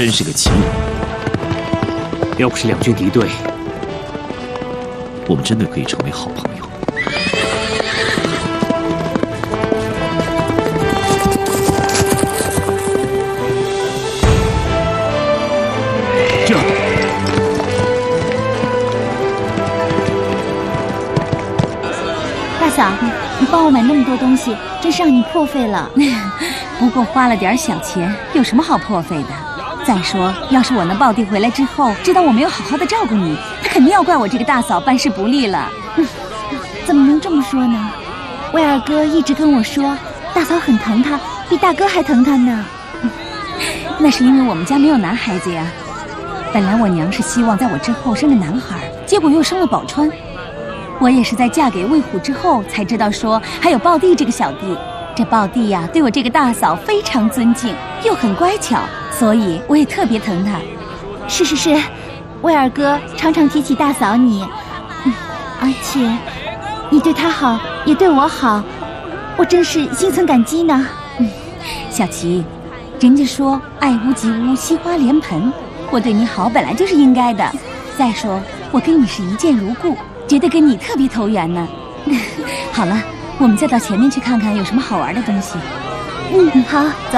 真是个奇人。要不是两军敌对，我们真的可以成为好朋友。这。 大嫂，你帮我买那么多东西，真是让你破费了。 不过花了点小钱，有什么好破费的？再说，要是我那胞弟回来之后知道我没有好好的照顾你，他肯定要怪我这个大嫂办事不力了。 怎么能这么说呢？威尔哥一直跟我说，大嫂很疼他，比大哥还疼他呢。 那是因为我们家没有男孩子呀。本来我娘是希望在我之后生个男孩，结果又生了宝钏。 我也是在嫁给魏虎之后才知道说还有胞弟这个小弟。这胞弟呀，对我这个大嫂非常尊敬，又很乖巧，所以我也特别疼他。 是，威尔哥常常提起大嫂你，而且你对他好，也对我好，我真是心存感激呢。 小琪，人家说爱屋及乌，惜花莲盆，我对你好本来就是应该的。再说我跟你是一见如故。 觉得跟你特别投缘呢。好了，我们再到前面去看看有什么好玩的东西。 好，走。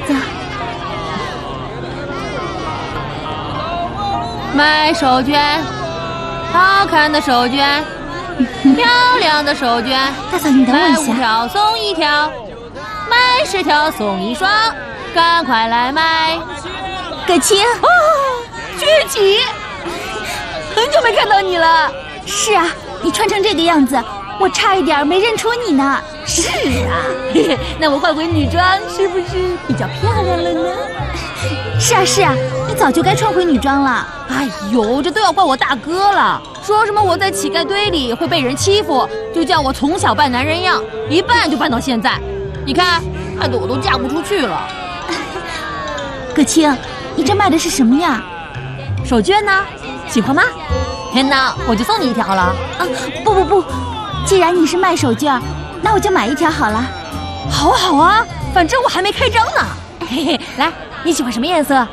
买手绢，好看的手绢，漂亮的手绢。 大嫂，你等我一下。 买5条送1条，买10条送1双，赶快来买。 葛青， 崛起，很久没看到你了。 是啊，你穿成这个样子，我差一点没认出你呢。 是啊，那我换回女装是不是比较漂亮了呢？ 是啊，你早就该穿回女装了。 哎呦，这都要怪我大哥了，说什么我在乞丐堆里会被人欺负，就叫我从小扮男人样，一扮就扮到现在。你看，害得我都嫁不出去了。 葛青，你这卖的是什么呀？ 手绢呢？喜欢吗？ 天哪，我就送你1条了。 不，既然你是卖手绢，那我就买1条好了。 好啊，反正我还没开张呢。嘿嘿，来，你喜欢什么颜色？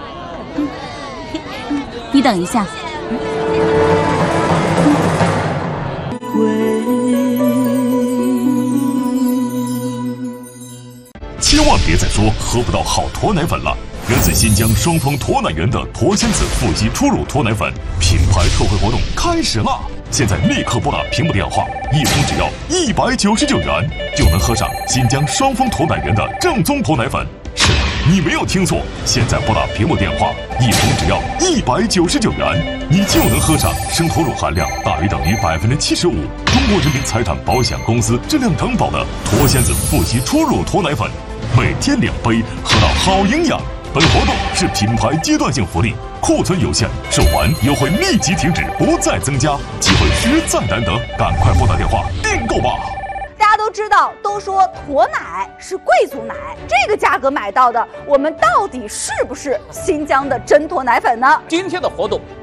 你等一下。 千万别再说喝不到好驼奶粉了。 源自新疆双峰驼奶园的驼仙子腹肌初乳驼奶粉品牌特惠活动开始啦！现在立刻拨打屏幕电话，1封只要199元，就能喝上新疆双峰驼奶园的正宗驼奶粉。是的，你没有听错，现在拨打屏幕电话，1封只要199元，你就能喝上生驼乳含量大于等于75%，中国人民财产保险公司质量担保的驼仙子腹肌初乳驼奶粉，每天2杯，喝到好营养。 本活动是品牌阶段性福利，库存有限，售完优惠立即停止，不再增加，机会实在难得，赶快拨打电话订购吧！ 大家都知道，都说驼奶是贵族奶，这个价格买到的，我们到底是不是新疆的真驼奶粉呢？ 今天的活动